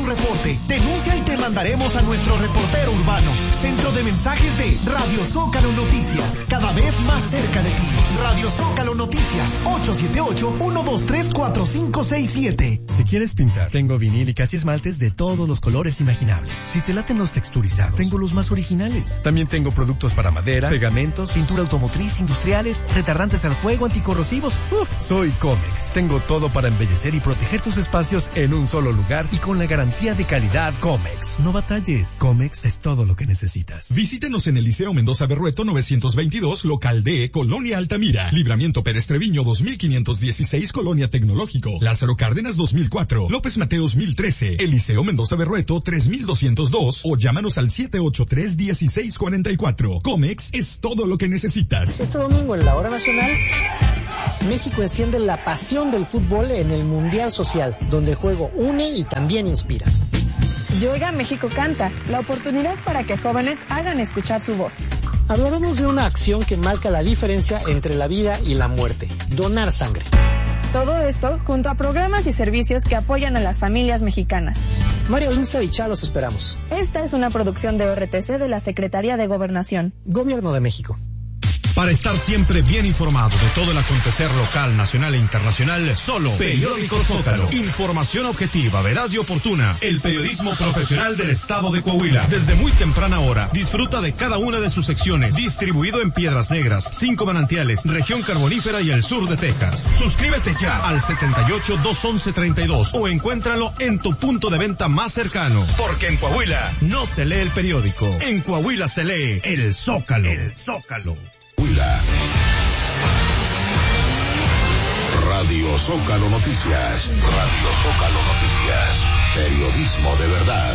reporte. Denuncia y te mandaremos a nuestro reportero urbano. Centro de mensajes de Radio Zócalo Noticias. Cada vez más cerca de ti. Radio Zócalo Noticias. 878-123-4567. Si quieres pintar, tengo vinílicas y esmaltes de todos los colores imaginables. Si te laten los texturizados, tengo los más originales. También tengo productos para madera, pegamentos, pintura automotriz, industriales, retardantes al fuego, anticorrosivos. Soy Comex. Tengo todo para embellecer y proteger tus espacios en un solo lugar y con la garantía de calidad Comex. No batalles. Comex es todo lo que necesitas. Visítenos en el Liceo Mendoza Berrueto 922, local D, Colonia Altamira. Libramiento Pérez Treviño 2516, Colonia Tecnológico. Lázaro Cárdenas 2004. López Mateos 1013. El Liceo Mendoza Berrueto 3202 o llámanos al 783-1644. Comex es todo lo que necesitas. Este domingo en la Hora Nacional, México enciende la pasión del fútbol en el Mundial Social, donde el juego une y también inspira. Yoga México Canta, la oportunidad para que jóvenes hagan escuchar su voz. Hablaremos de una acción que marca la diferencia entre la vida y la muerte: donar sangre. Todo esto junto a programas y servicios que apoyan a las familias mexicanas. María Luisa Bichá, los esperamos. Esta es una producción de ORTC de la Secretaría de Gobernación. Gobierno de México. Para estar siempre bien informado de todo el acontecer local, nacional e internacional, solo Periódico Zócalo. Información objetiva, veraz y oportuna. El periodismo profesional del estado de Coahuila. Desde muy temprana hora, disfruta de cada una de sus secciones. Distribuido en Piedras Negras, 5 Manantiales, región carbonífera y el sur de Texas. Suscríbete ya al 78-211-32 o encuéntralo en tu punto de venta más cercano. Porque en Coahuila no se lee el periódico. En Coahuila se lee el Zócalo. El Zócalo. Radio Zócalo Noticias. Radio Zócalo Noticias. Periodismo de verdad.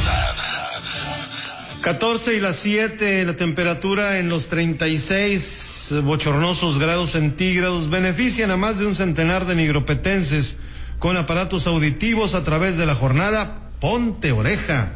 14:07, la temperatura en los 36 bochornosos grados centígrados benefician a más de un centenar de nigropetenses con aparatos auditivos a través de la jornada Ponte Oreja.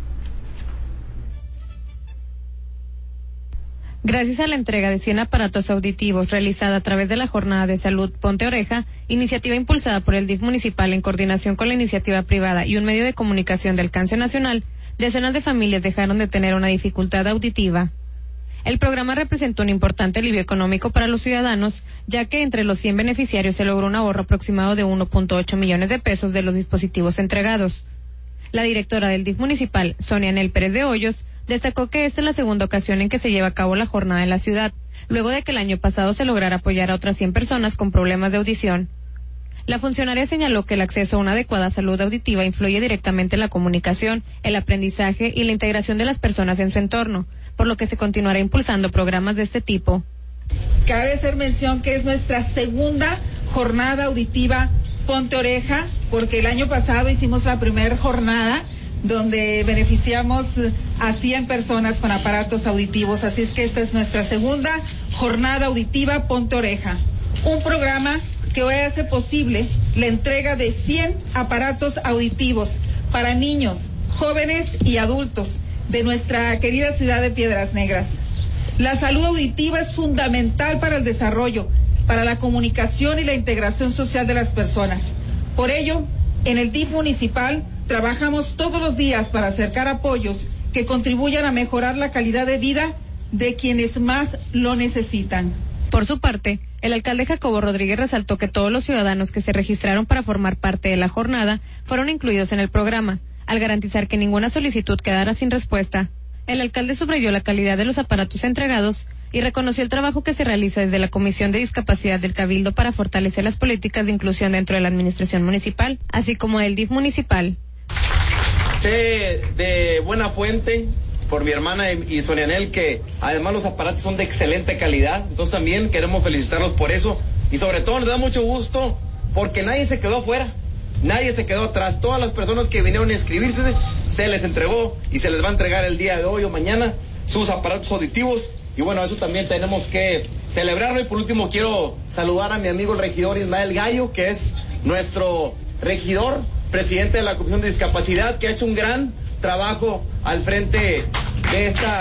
Gracias a la entrega de 100 aparatos auditivos realizada a través de la Jornada de Salud Ponte Oreja, iniciativa impulsada por el DIF municipal en coordinación con la iniciativa privada y un medio de comunicación de alcance nacional, decenas de familias dejaron de tener una dificultad auditiva. El programa representó un importante alivio económico para los ciudadanos, ya que entre los 100 beneficiarios se logró un ahorro aproximado de 1.8 millones de pesos de los dispositivos entregados. La directora del DIF municipal, Sonia Anel Pérez de Hoyos, destacó que esta es la segunda ocasión en que se lleva a cabo la jornada en la ciudad, luego de que el año pasado se lograra apoyar a otras 100 personas con problemas de audición. La funcionaria señaló que el acceso a una adecuada salud auditiva influye directamente en la comunicación, el aprendizaje y la integración de las personas en su entorno, por lo que se continuará impulsando programas de este tipo. Cabe hacer mención que es nuestra segunda jornada auditiva Ponte Oreja, porque el año pasado hicimos la primera jornada donde beneficiamos a 100 personas con aparatos auditivos, así es que esta es nuestra segunda jornada auditiva Ponte Oreja, un programa que hoy hace posible la entrega de 100 aparatos auditivos para niños, jóvenes y adultos de nuestra querida ciudad de Piedras Negras. La salud auditiva es fundamental para el desarrollo, para la comunicación y la integración social de las personas. Por ello, en el DIF municipal trabajamos todos los días para acercar apoyos que contribuyan a mejorar la calidad de vida de quienes más lo necesitan. Por su parte, el alcalde Jacobo Rodríguez resaltó que todos los ciudadanos que se registraron para formar parte de la jornada fueron incluidos en el programa, al garantizar que ninguna solicitud quedara sin respuesta. El alcalde subrayó la calidad de los aparatos entregados y reconoció el trabajo que se realiza desde la Comisión de Discapacidad del Cabildo para fortalecer las políticas de inclusión dentro de la administración municipal, así como del DIF municipal. Sé de buena fuente por mi hermana y Sonia Anel que además los aparatos son de excelente calidad, entonces también queremos felicitarlos por eso y sobre todo nos da mucho gusto porque nadie se quedó afuera, nadie se quedó atrás, todas las personas que vinieron a inscribirse se les entregó y se les va a entregar el día de hoy o mañana sus aparatos auditivos y bueno, eso también tenemos que celebrarlo y por último quiero saludar a mi amigo el regidor Ismael Gallo, que es nuestro regidor, presidente de la Comisión de Discapacidad, que ha hecho un gran trabajo al frente de esta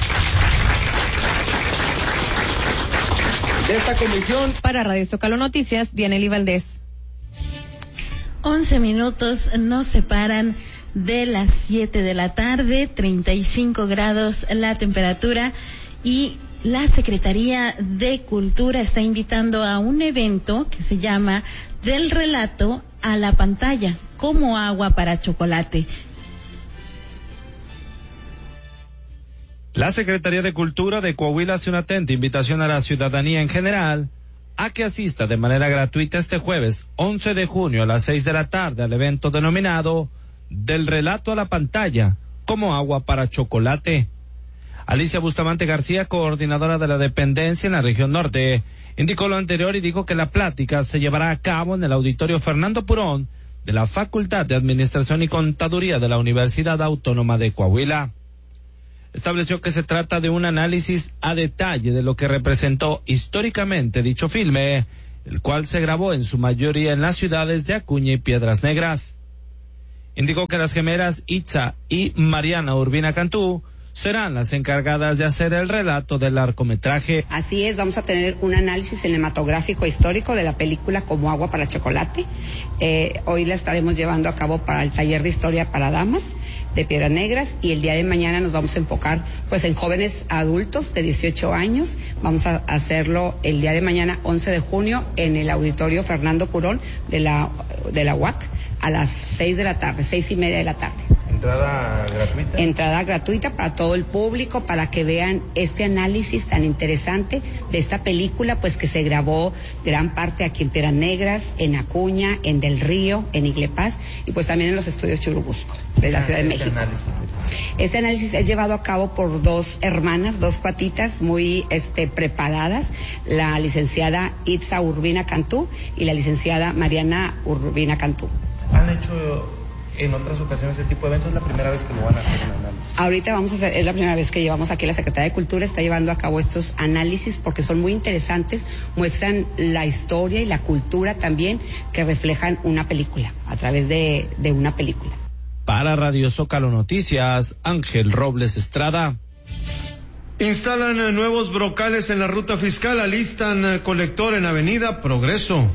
comisión. Para Radio Zócalo Noticias, Dianely Valdés. 11 minutos nos separan de las 7 de la tarde, 35 grados la temperatura, y la Secretaría de Cultura está invitando a un evento que se llama Del relato a la pantalla, como agua para chocolate. La Secretaría de Cultura de Coahuila hace una atenta invitación a la ciudadanía en general a que asista de manera gratuita este jueves 11 de junio a las 6 de la tarde al evento denominado Del relato a la pantalla, como agua para chocolate. Alicia Bustamante García, coordinadora de la dependencia en la región norte, indicó lo anterior y dijo que la plática se llevará a cabo en el auditorio Fernando Purón de la Facultad de Administración y Contaduría de la Universidad Autónoma de Coahuila. Estableció que se trata de un análisis a detalle de lo que representó históricamente dicho filme, el cual se grabó en su mayoría en las ciudades de Acuña y Piedras Negras. Indicó que las gemelas Itza y Mariana Urbina Cantú serán las encargadas de hacer el relato del largometraje. Así es, vamos a tener un análisis cinematográfico histórico de la película Como agua para chocolate. Hoy la estaremos llevando a cabo para el taller de historia para damas de Piedras Negras, y el día de mañana nos vamos a enfocar pues en jóvenes adultos de 18 años. Vamos a hacerlo el día de mañana 11 de junio en el auditorio Fernando Purón de la UAC a las 6 de la tarde, 6:30 de la tarde. ¿Entrada gratuita? Entrada gratuita para todo el público, para que vean este análisis tan interesante de esta película, pues que se grabó gran parte aquí en Piedras Negras, en Acuña, en Del Río, en Iglepaz, y pues también en los estudios Churubusco de la Ciudad de México. Este análisis es llevado a cabo por dos hermanas, dos cuatitas muy preparadas, la licenciada Itza Urbina Cantú y la licenciada Mariana Urbina Cantú. ¿Han hecho en otras ocasiones este tipo de eventos? ¿Es la primera vez que lo van a hacer en análisis? Ahorita vamos a hacer, es la primera vez que llevamos aquí, la Secretaría de Cultura está llevando a cabo estos análisis porque son muy interesantes, muestran la historia y la cultura también que reflejan una película, a través de una película. Para Radio Zócalo Noticias, Ángel Robles Estrada. Instalan nuevos brocales en la ruta fiscal, alistan colector en Avenida Progreso.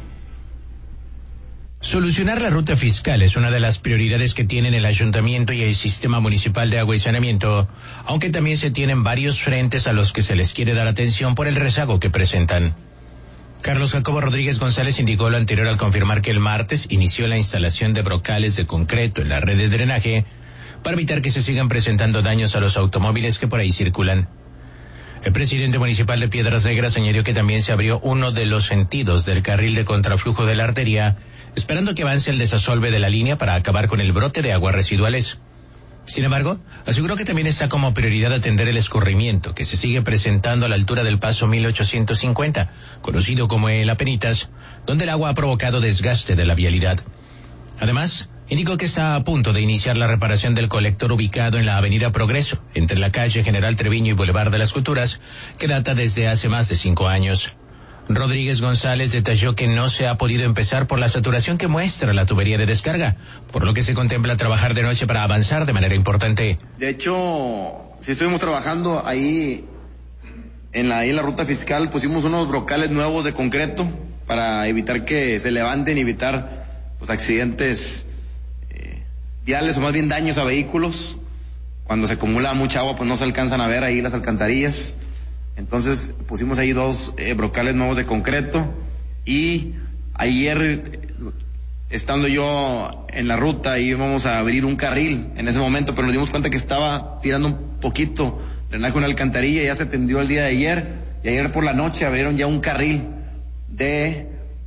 Solucionar la ruta fiscal es una de las prioridades que tienen el Ayuntamiento y el Sistema Municipal de Agua y Saneamiento, aunque también se tienen varios frentes a los que se les quiere dar atención por el rezago que presentan. Carlos Jacobo Rodríguez González indicó lo anterior al confirmar que el martes inició la instalación de brocales de concreto en la red de drenaje para evitar que se sigan presentando daños a los automóviles que por ahí circulan. El presidente municipal de Piedras Negras añadió que también se abrió uno de los sentidos del carril de contraflujo de la arteria, esperando que avance el desasolve de la línea para acabar con el brote de aguas residuales. Sin embargo, aseguró que también está como prioridad atender el escurrimiento que se sigue presentando a la altura del paso 1850, conocido como el Apenitas, donde el agua ha provocado desgaste de la vialidad. Además, indicó que está a punto de iniciar la reparación del colector ubicado en la Avenida Progreso, entre la calle General Treviño y Boulevard de las Culturas, que data desde hace más de 5 años. Rodríguez González detalló que no se ha podido empezar por la saturación que muestra la tubería de descarga, por lo que se contempla trabajar de noche para avanzar de manera importante. De hecho, sí estuvimos trabajando ahí en la ruta fiscal, pusimos unos brocales nuevos de concreto para evitar que se levanten y evitar pues accidentes viales o más bien daños a vehículos. Cuando se acumula mucha agua pues no se alcanzan a ver ahí las alcantarillas. Entonces pusimos ahí 2 brocales nuevos de concreto, y ayer estando yo en la ruta íbamos a abrir un carril en ese momento, pero nos dimos cuenta que estaba tirando un poquito drenaje en una alcantarilla, y ya se atendió el día de ayer, y ayer por la noche abrieron ya un carril del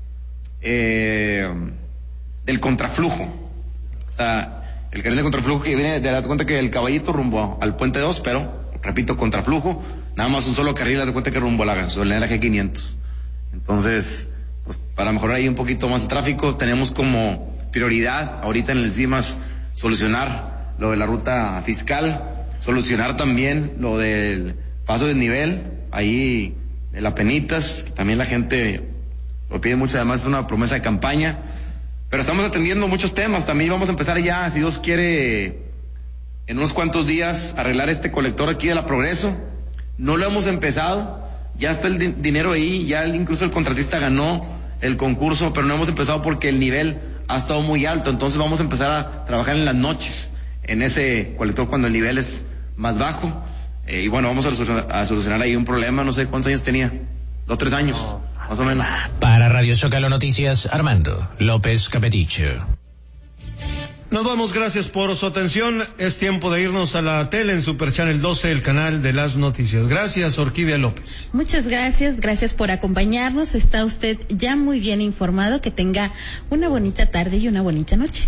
contraflujo. O sea, el carril de contraflujo que viene de dar cuenta que el Caballito rumbo al Puente 2, pero repito, contraflujo, nada más un solo carril, haz de cuenta que rumbo a la gasolinera G500. Entonces, pues, para mejorar ahí un poquito más el tráfico, tenemos como prioridad ahorita en el CIMAS solucionar lo de la ruta fiscal, solucionar también lo del paso de nivel, ahí de la Penitas, que también la gente lo pide mucho, además es una promesa de campaña, pero estamos atendiendo muchos temas. También vamos a empezar ya, si Dios quiere, en unos cuantos días arreglar este colector aquí de la Progreso. No lo hemos empezado, ya está el dinero ahí, ya incluso el contratista ganó el concurso, pero no hemos empezado porque el nivel ha estado muy alto. Entonces vamos a empezar a trabajar en las noches en ese colector cuando el nivel es más bajo. Y bueno, vamos a solucionar ahí un problema. No sé cuántos años tenía, 2 o 3 años, más o menos. Para Radio Zócalo Noticias, Armando López Capeticho. Nos vamos, gracias por su atención. Es tiempo de irnos a la tele en Super Channel 12, el canal de las noticias. Gracias, Orquídea López. Muchas gracias por acompañarnos. Está usted ya muy bien informado. Que tenga una bonita tarde y una bonita noche.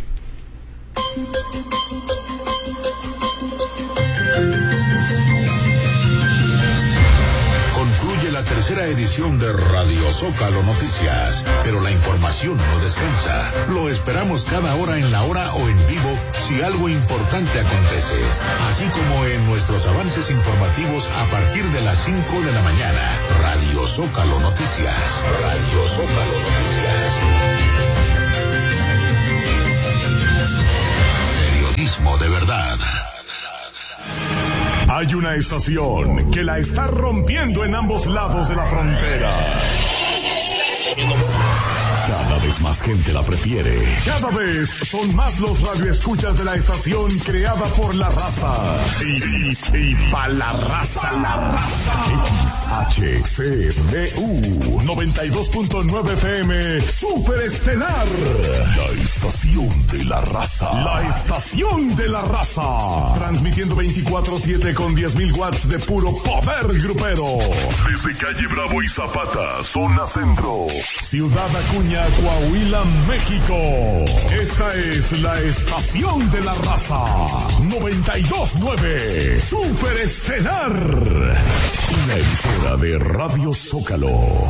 Concluye la tercera edición de Radio Zócalo Noticias, pero la información no descansa. Lo esperamos cada hora en la hora o en vivo si algo importante acontece, así como en nuestros avances informativos a partir de las 5 de la mañana. Radio Zócalo Noticias. Radio Zócalo Noticias. Periodismo de verdad. Hay una estación que la está rompiendo en ambos lados de la frontera. Cada vez más gente la prefiere. Cada vez son más los radioescuchas de la estación creada por la raza. Y pa' la raza. XHCBU 92.9 FM Super Estelar. La estación de la raza. La estación de la raza. Transmitiendo 24/7 con 10,000 watts de puro poder grupero. Desde calle Bravo y Zapata, zona centro. Ciudad Acuña, Coahuila, México. Esta es la estación de la raza. 92.9 Super Estelar. Una emisora de Radio Zócalo.